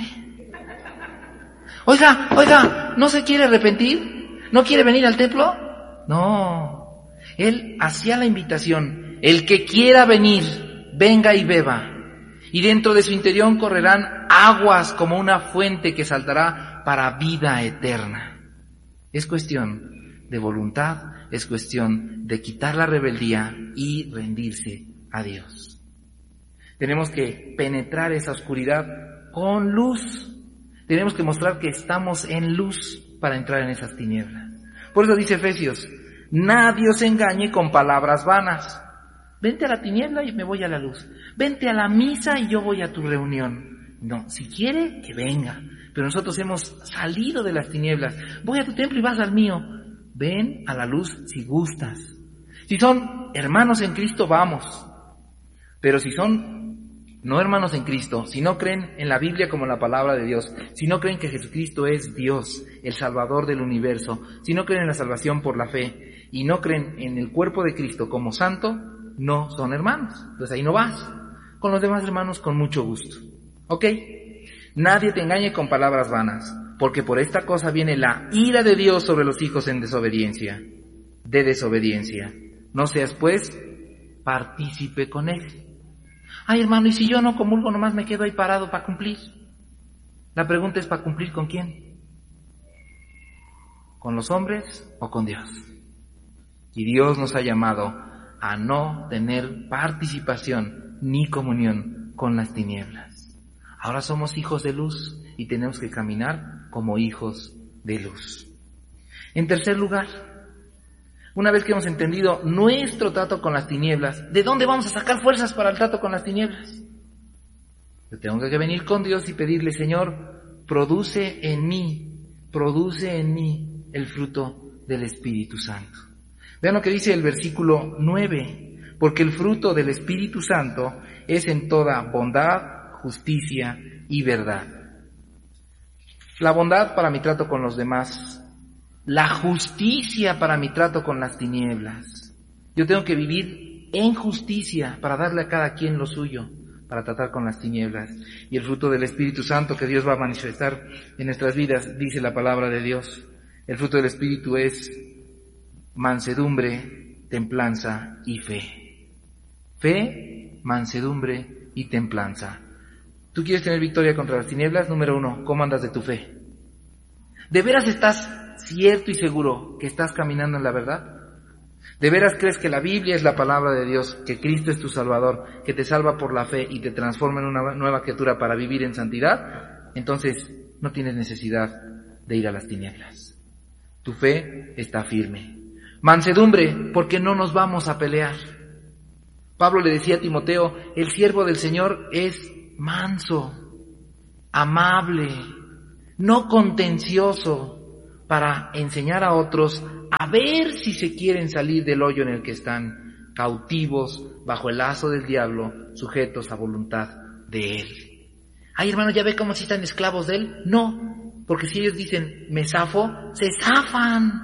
Oiga, oiga, ¿no se quiere arrepentir? ¿No quiere venir al templo? No. Él hacía la invitación, el que quiera venir, venga y beba, y dentro de su interior correrán aguas como una fuente que saltará para vida eterna. Es cuestión de voluntad, es cuestión de quitar la rebeldía y rendirse a Dios. Tenemos que penetrar esa oscuridad con luz. Tenemos que mostrar que estamos en luz para entrar en esas tinieblas. Por eso dice Efesios, nadie os engañe con palabras vanas. Vente a la tiniebla y me voy a la luz. Vente a la misa y yo voy a tu reunión. No, si quiere, que venga. Pero nosotros hemos salido de las tinieblas. Voy a tu templo y vas al mío. Ven a la luz si gustas. Si son hermanos en Cristo, vamos. Pero si son no hermanos en Cristo, si no creen en la Biblia como la palabra de Dios, si no creen que Jesucristo es Dios, el Salvador del universo, si no creen en la salvación por la fe y no creen en el cuerpo de Cristo como santo, no son hermanos. Entonces ahí no vas. Con los demás hermanos con mucho gusto. ¿Ok? Nadie te engañe con palabras vanas, porque por esta cosa viene la ira de Dios sobre los hijos en desobediencia, de desobediencia. No seas pues partícipe con él. Ay, hermano, ¿y si yo no comulgo, nomás me quedo ahí parado para cumplir? La pregunta es, ¿para cumplir con quién? ¿Con los hombres o con Dios? Y Dios nos ha llamado a no tener participación ni comunión con las tinieblas. Ahora somos hijos de luz y tenemos que caminar como hijos de luz. En tercer lugar, una vez que hemos entendido nuestro trato con las tinieblas, ¿de dónde vamos a sacar fuerzas para el trato con las tinieblas? Yo tengo que venir con Dios y pedirle, Señor, produce en mí, produce en mí el fruto del Espíritu Santo. Vean lo que dice el versículo nueve, porque el fruto del Espíritu Santo es en toda bondad, justicia y verdad. La bondad para mi trato con los demás, la justicia para mi trato con las tinieblas. Yo tengo que vivir en justicia para darle a cada quien lo suyo, para tratar con las tinieblas. Y el fruto del Espíritu Santo que Dios va a manifestar en nuestras vidas, dice la palabra de Dios. El fruto del Espíritu es mansedumbre, templanza y fe. Fe, mansedumbre y templanza. ¿Tú quieres tener victoria contra las tinieblas? Número uno, ¿cómo andas de tu fe? ¿De veras estás cierto y seguro que estás caminando en la verdad? ¿De veras crees que la Biblia es la palabra de Dios, que Cristo es tu Salvador, que te salva por la fe y te transforma en una nueva criatura para vivir en santidad? Entonces no tienes necesidad de ir a las tinieblas. Tu fe está firme. Mansedumbre, porque no nos vamos a pelear. Pablo le decía a Timoteo, el siervo del Señor es manso, amable, no contencioso, para enseñar a otros a ver si se quieren salir del hoyo en el que están, cautivos bajo el lazo del diablo, sujetos a voluntad de él. Ay, hermano, ¿ya ve cómo si están esclavos de él? No, porque si ellos dicen, me zafo, se zafan.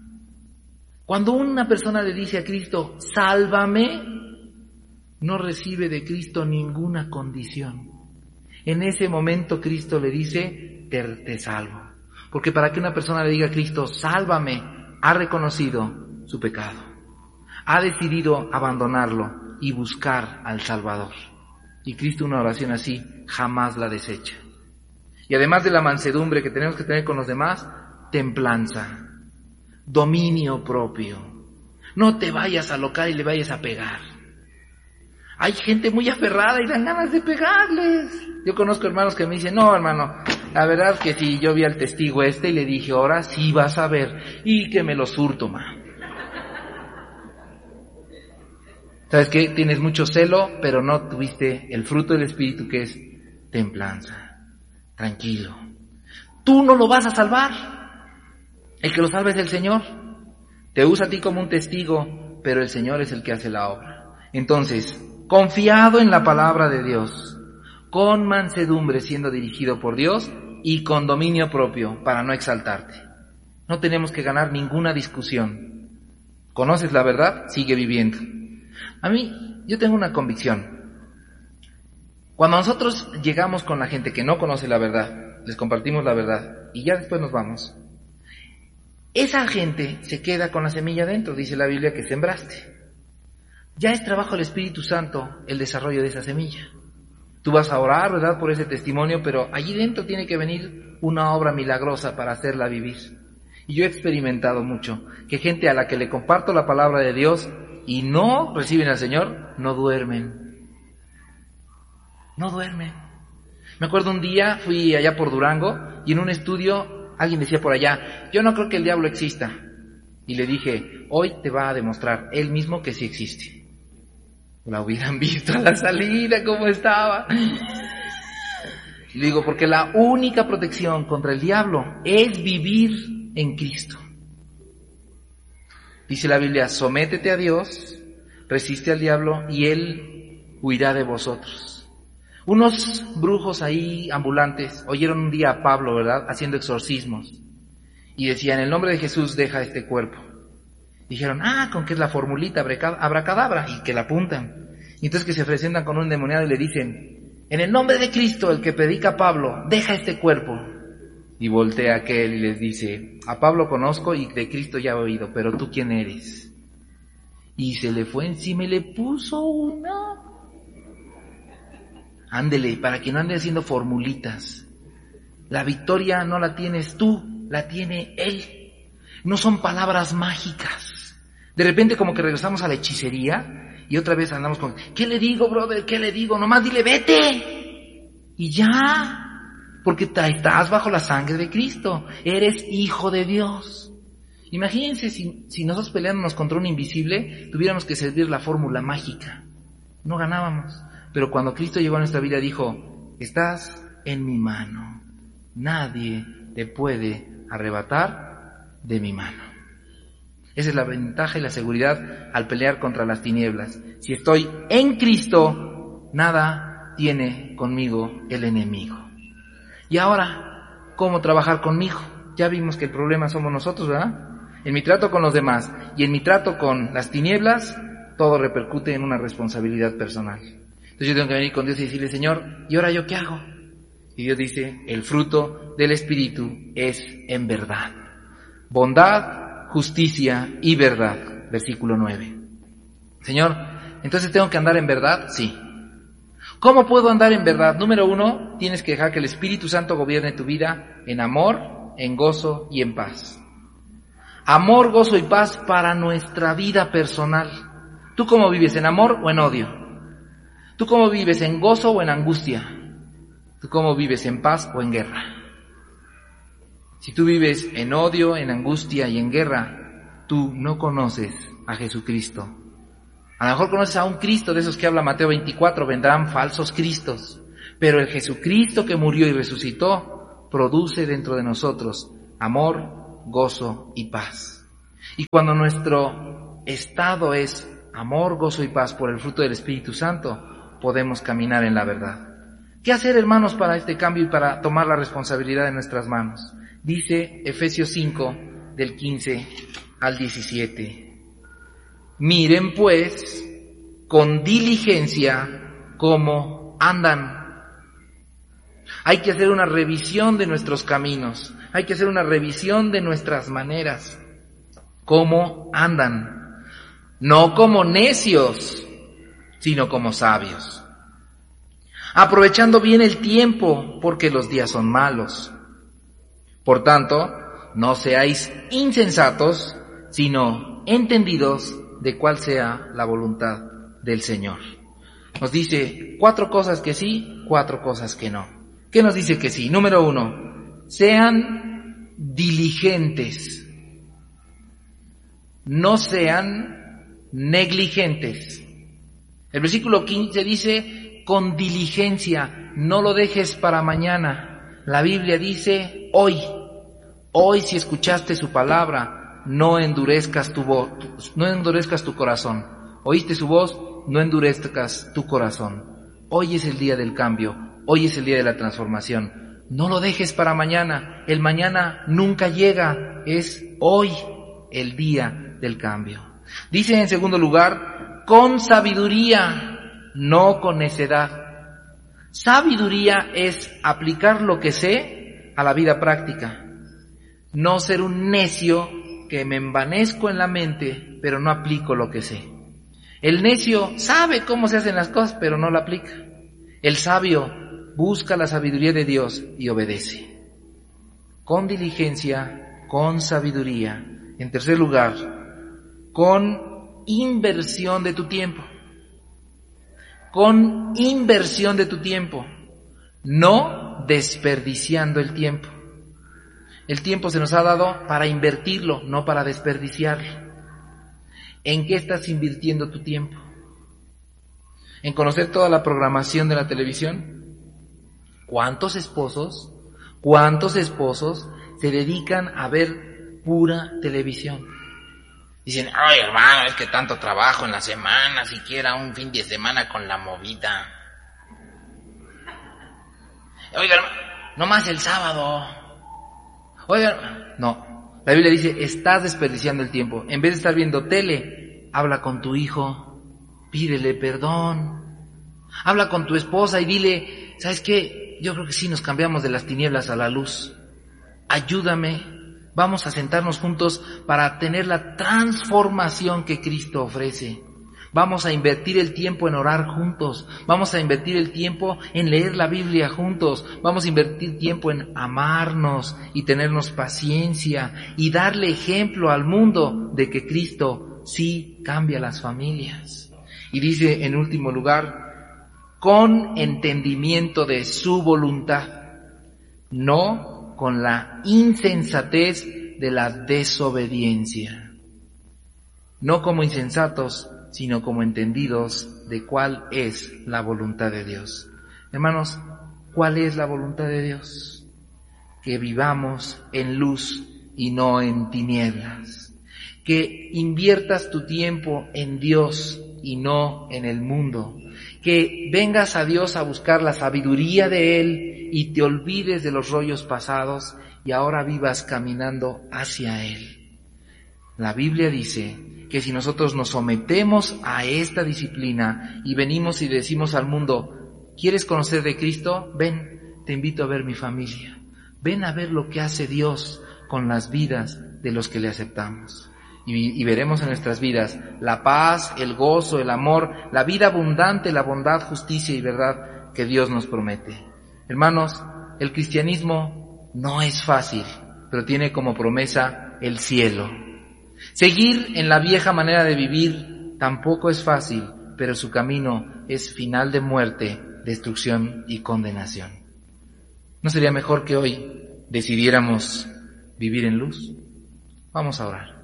Cuando una persona le dice a Cristo, sálvame, no recibe de Cristo ninguna condición. En ese momento Cristo le dice, te, te salvo. Porque para que una persona le diga a Cristo, sálvame, ha reconocido su pecado. Ha decidido abandonarlo y buscar al Salvador. Y Cristo, una oración así, jamás la desecha. Y además de la mansedumbre que tenemos que tener con los demás, templanza, dominio propio. No te vayas a alocar y le vayas a pegar. Hay gente muy aferrada y dan ganas de pegarles. Yo conozco hermanos que me dicen, no, hermano, La verdad que sí, yo vi al testigo este y le dije, ahora sí vas a ver, y que me lo surto, ma. ¿Sabes qué? Tienes mucho celo, pero no tuviste el fruto del Espíritu, que es templanza. Tranquilo. Tú no lo vas a salvar. El que lo salva es el Señor. Te usa a ti como un testigo, pero el Señor es el que hace la obra. Entonces, confiado en la palabra de Dios, con mansedumbre siendo dirigido por Dios y con dominio propio para no exaltarte. No tenemos que ganar ninguna discusión. ¿Conoces la verdad? Sigue viviendo. A mí, yo tengo una convicción. Cuando nosotros llegamos con la gente que no conoce la verdad, les compartimos la verdad y ya después nos vamos, esa gente se queda con la semilla dentro, dice la Biblia, que sembraste. Ya es trabajo del Espíritu Santo el desarrollo de esa semilla. Tú vas a orar, ¿verdad?, por ese testimonio, pero allí dentro tiene que venir una obra milagrosa para hacerla vivir. Y yo he experimentado mucho que gente a la que le comparto la palabra de Dios y no reciben al Señor, no duermen. No duermen. Me acuerdo un día, fui allá por Durango y en un estudio alguien decía por allá, yo no creo que el diablo exista. Y le dije, hoy te va a demostrar él mismo que sí existe. La hubieran visto a la salida cómo estaba. Le digo, porque la única protección contra el diablo es vivir en Cristo. Dice la Biblia, sométete a Dios, resiste al diablo y él huirá de vosotros. Unos brujos ahí ambulantes oyeron un día a Pablo, ¿verdad?, haciendo exorcismos. Y decían, en el nombre de Jesús deja este cuerpo. Dijeron, ah, con que es la formulita abracadabra, y que la apuntan. Y entonces que se presentan con un endemoniado y le dicen, en el nombre de Cristo, el que predica a Pablo, deja este cuerpo. Y voltea aquel y les dice, a Pablo conozco y de Cristo ya he oído, pero ¿tú quién eres? Y se le fue encima y le puso una. Ándele, para que no ande haciendo formulitas. La victoria no la tienes tú, la tiene Él. No son palabras mágicas. De repente como que regresamos a la hechicería y otra vez andamos con, ¿qué le digo, brother? ¿Qué le digo? Nomás dile, vete. Y ya. Porque estás bajo la sangre de Cristo. Eres hijo de Dios. Imagínense si, si nosotros peleándonos contra un invisible tuviéramos que servir la fórmula mágica. No ganábamos. Pero cuando Cristo llegó a nuestra vida dijo, estás en mi mano. Nadie te puede arrebatar de mi mano. Esa es la ventaja y la seguridad al pelear contra las tinieblas. Si estoy en Cristo, nada tiene conmigo el enemigo. Y ahora, ¿cómo trabajar conmigo? Ya vimos que el problema somos nosotros, ¿verdad? En mi trato con los demás y en mi trato con las tinieblas, todo repercute en una responsabilidad personal. Entonces yo tengo que venir con Dios y decirle, Señor, ¿y ahora yo qué hago? Y Dios dice, el fruto del Espíritu es en verdad. Bondad, justicia y verdad. Versículo nueve. Señor, ¿entonces tengo que andar en verdad? Sí. ¿Cómo puedo andar en verdad? Número uno, tienes que dejar que el Espíritu Santo gobierne tu vida en amor, en gozo y en paz. Amor, gozo y paz para nuestra vida personal. ¿Tú cómo vives? ¿En amor o en odio? ¿Tú cómo vives? ¿En gozo o en angustia? ¿Tú cómo vives? ¿En paz o en guerra? Si tú vives en odio, en angustia y en guerra, tú no conoces a Jesucristo. A lo mejor conoces a un Cristo de esos que habla Mateo veinticuatro, vendrán falsos Cristos, pero el Jesucristo que murió y resucitó produce dentro de nosotros amor, gozo y paz. Y cuando nuestro estado es amor, gozo y paz por el fruto del Espíritu Santo, podemos caminar en la verdad. ¿Qué hacer, hermanos, para este cambio y para tomar la responsabilidad en nuestras manos? Dice Efesios cinco, del quince al diecisiete. Miren pues con diligencia cómo andan. Hay que hacer una revisión de nuestros caminos. Hay que hacer una revisión de nuestras maneras. ¿Cómo andan? No como necios, sino como sabios. Aprovechando bien el tiempo, porque los días son malos. Por tanto, no seáis insensatos, sino entendidos de cuál sea la voluntad del Señor. Nos dice cuatro cosas que sí, cuatro cosas que no. ¿Qué nos dice que sí? Número uno, sean diligentes, no sean negligentes. El versículo quince dice, con diligencia, no lo dejes para mañana. La Biblia dice, hoy, hoy si escuchaste su palabra, no endurezcas tu voz, no endurezcas tu corazón. Oíste su voz, no endurezcas tu corazón. Hoy es el día del cambio, hoy es el día de la transformación. No lo dejes para mañana, el mañana nunca llega, es hoy el día del cambio. Dice en segundo lugar, con sabiduría, no con necedad. Sabiduría es aplicar lo que sé a la vida práctica. No ser un necio que me envanezco en la mente, pero no aplico lo que sé. El necio sabe cómo se hacen las cosas, pero no la aplica. El sabio busca la sabiduría de Dios y obedece. Con diligencia, con sabiduría. En tercer lugar, con inversión de tu tiempo. Con inversión de tu tiempo. No desperdiciando el tiempo. El tiempo se nos ha dado para invertirlo, no para desperdiciarlo. ¿En qué estás invirtiendo tu tiempo? ¿En conocer toda la programación de la televisión? ¿Cuántos esposos, cuántos esposos se dedican a ver pura televisión? Dicen, ay hermano, es que tanto trabajo en la semana, siquiera un fin de semana con la movida. Oiga, hermano, no más el sábado. Oiga, hermano, no. La Biblia dice, estás desperdiciando el tiempo. En vez de estar viendo tele, habla con tu hijo, pídele perdón. Habla con tu esposa y dile, ¿sabes qué? Yo creo que sí nos cambiamos de las tinieblas a la luz. Ayúdame, vamos a sentarnos juntos para tener la transformación que Cristo ofrece. Vamos a invertir el tiempo en orar juntos. Vamos a invertir el tiempo en leer la Biblia juntos. Vamos a invertir tiempo en amarnos y tenernos paciencia y darle ejemplo al mundo de que Cristo sí cambia las familias. Y dice en último lugar, con entendimiento de su voluntad, no con la insensatez de la desobediencia. No como insensatos, sino como entendidos de cuál es la voluntad de Dios. Hermanos, ¿cuál es la voluntad de Dios? Que vivamos en luz y no en tinieblas. Que inviertas tu tiempo en Dios y no en el mundo. Que vengas a Dios a buscar la sabiduría de Él y te olvides de los rollos pasados y ahora vivas caminando hacia Él. La Biblia dice que si nosotros nos sometemos a esta disciplina y venimos y decimos al mundo, ¿quieres conocer de Cristo? Ven, te invito a ver mi familia. Ven a ver lo que hace Dios con las vidas de los que le aceptamos. Y, y veremos en nuestras vidas la paz, el gozo, el amor, la vida abundante, la bondad, justicia y verdad que Dios nos promete. Hermanos, el cristianismo no es fácil, pero tiene como promesa el cielo. Seguir en la vieja manera de vivir tampoco es fácil, pero su camino es final de muerte, destrucción y condenación. ¿No sería mejor que hoy decidiéramos vivir en luz? Vamos a orar.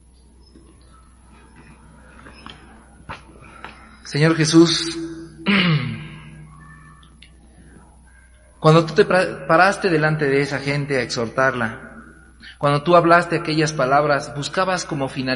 Señor Jesús, cuando tú te paraste delante de esa gente a exhortarla, cuando tú hablaste aquellas palabras, buscabas como finalidad